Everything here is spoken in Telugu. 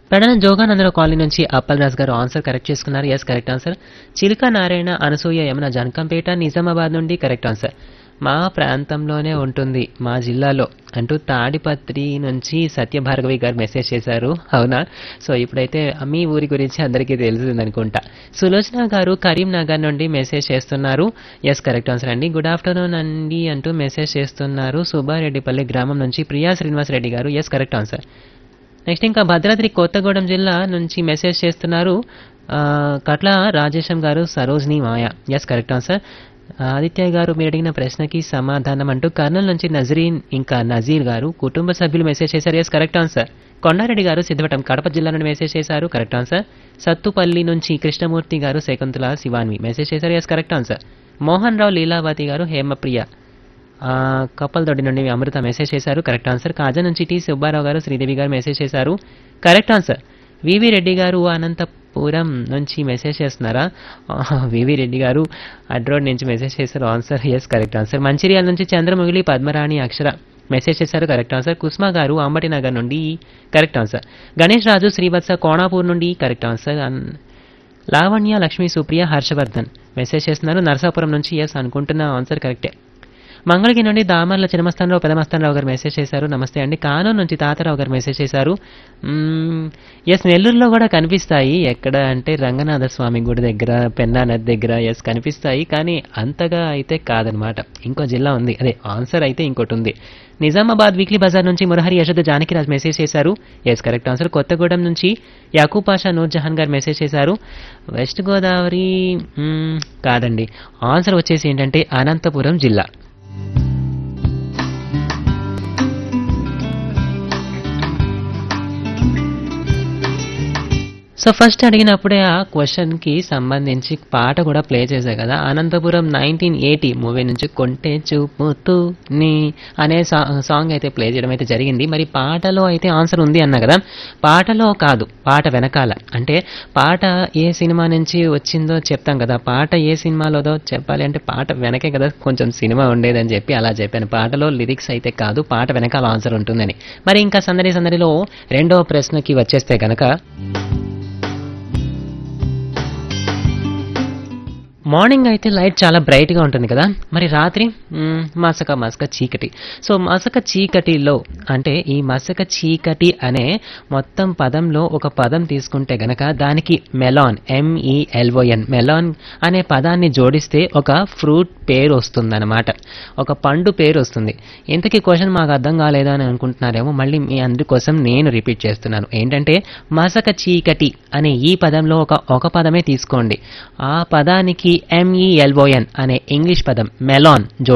పెడన జోగానందరావు కాలనీ నుంచి అప్పల్ రాజ్ గారు ఆన్సర్ కరెక్ట్ చేసుకున్నారు. Yes correct answer. చిలుక నారాయణ అనసూయ యమున జనకంపేట నిజామాబాద్ నుండి కరెక్ట్ ఆన్సర్. మా ప్రాంతంలోనే ఉంటుంది మా జిల్లాలో అంటూ తాడిపత్రి నుంచి సత్యభార్గవి గారు మెసేజ్ చేశారు. అవునా? సో ఇప్పుడైతే మీ ఊరి గురించి అందరికీ తెలిసింది అనుకుంటా. సులోచన గారు కరీంనగర్ నుండి మెసేజ్ చేస్తున్నారు. ఎస్ కరెక్ట్ ఆన్సర్ అండి. గుడ్ ఆఫ్టర్నూన్ అండి అంటూ మెసేజ్ చేస్తున్నారు. సుబ్బారెడ్డిపల్లి గ్రామం నుంచి ప్రియా శ్రీనివాస్ రెడ్డి గారు. Yes correct answer. నెక్స్ట్ ఇంకా భద్రాద్రి కొత్తగూడెం జిల్లా నుంచి మెసేజ్ చేస్తున్నారు కట్ల రాజేశం గారు సరోజిని మాయ. Yes correct answer. ఆదిత్య గారు మీరు అడిగిన ప్రశ్నకి సమాధానం అంటూ కర్నూలు నుంచి నజరీన్ ఇంకా నజీర్ గారు కుటుంబ సభ్యులు మెసేజ్ చేశారు. Yes correct answer. కొండారెడ్డి గారు సిద్ధవటం కడప జిల్లా నుండి మెసేజ్ చేశారు. Correct answer. సత్తుపల్లి నుంచి కృష్ణమూర్తి గారు శకుంతల శివాన్వి మెసేజ్ చేశారు. Yes correct answer. Mohan Rao Leelavathi గారు హేమప్రియ కప్పలదొడ్డి నుండి అమృత మెసేజ్ చేశారు. Correct answer. కాజా నుంచి టి సుబ్బారావు గారు శ్రీదేవి గారు మెసేజ్ చేశారు. Correct answer. వివి రెడ్డి గారు అనంతపురం నుంచి మెసేజ్ చేస్తున్నారా? వివి రెడ్డి గారు అడ్రోడ్ నుంచి మెసేజ్ చేశారు. Answer yes correct answer. Mancherial నుంచి చంద్రముగిలి పద్మరాణి అక్షర మెసేజ్ చేశారు. Correct answer. కుస్మా గారు అంబటి నగర్ నుండి కరెక్ట్ ఆన్సర్. గణేష్ రాజు శ్రీవత్స కోణాపూర్ నుండి correct answer. Lavanya Lakshmi Supriya Harshavardhan message చేస్తున్నారు నరసాపురం నుంచి. ఎస్ అనుకుంటున్న ఆన్సర్ కరెక్టే. మంగళగిరి నుండి దామర్ల చిన్నమస్తానరావు పెదమస్తానరావు గారు మెసేజ్ చేశారు. నమస్తే అండి. కానూరు నుంచి తాతారావు గారు మెసేజ్ చేశారు. ఎస్ నెల్లూరులో కూడా కనిపిస్తాయి. ఎక్కడ అంటే రంగనాథ స్వామి గుడి దగ్గర పెన్నా నది దగ్గర ఎస్ కనిపిస్తాయి. కానీ అంతగా అయితే కాదనమాట. ఇంకో జిల్లా ఉంది. అదే ఆన్సర్ అయితే ఇంకోటి ఉంది. నిజామాబాద్ వీక్లీ బజార్ నుంచి మురహరి యశోద జానకిరాజ్ మెసేజ్ చేశారు. Yes correct answer. కొత్తగూడెం నుంచి యాకూబ్ పాషా నూర్జహాన్ గారు మెసేజ్ చేశారు. వెస్ట్ గోదావరి కాదండి. ఆన్సర్ వచ్చేసి ఏంటంటే అనంతపురం జిల్లా. సో ఫస్ట్ అడిగినప్పుడే ఆ క్వశ్చన్కి సంబంధించి పాట కూడా ప్లే చేశాయి కదా. అనంతపురం 1980 మూవీ నుంచి కొంటే చూపుతూ నీ అనే సాంగ్ అయితే ప్లే చేయడం అయితే జరిగింది. మరి పాటలో అయితే ఆన్సర్ ఉంది అన్నా కదా. పాటలో కాదు, పాట వెనకాల. అంటే పాట ఏ సినిమా నుంచి వచ్చిందో చెప్తాం కదా. పాట ఏ సినిమాలోదో చెప్పాలి అంటే పాట వెనకే కదా కొంచెం సినిమా ఉండేదని చెప్పి అలా చెప్పాను. పాటలో లిరిక్స్ అయితే కాదు, పాట వెనకాల ఆన్సర్ ఉంటుందని. మరి ఇంకా సందడిలో రెండవ ప్రశ్నకి వచ్చేస్తే కనుక మార్నింగ్ అయితే లైట్ చాలా బ్రైట్గా ఉంటుంది కదా. మరి రాత్రి మసక చీకటి. సో మసక చీకటిలో అంటే ఈ మసక చీకటి అనే మొత్తం పదంలో ఒక పదం తీసుకుంటే గనక దానికి మెలాన్ MELON మెలాన్ అనే పదాన్ని జోడిస్తే ఒక ఫ్రూట్ పేరు వస్తుందన్నమాట. ఒక పండు పేరు వస్తుంది. ఇంతకీ క్వశ్చన్ మాకు అర్థం కాలేదా అని అనుకుంటున్నారేమో. మళ్ళీ మీ అందరి కోసం నేను రిపీట్ చేస్తున్నాను. ఏంటంటే మసక చీకటి అనే ఈ పదంలో ఒక పదమే తీసుకోండి. ఆ పదానికి MELON అనే ఇంగ్లీష్ పదం మెలాన్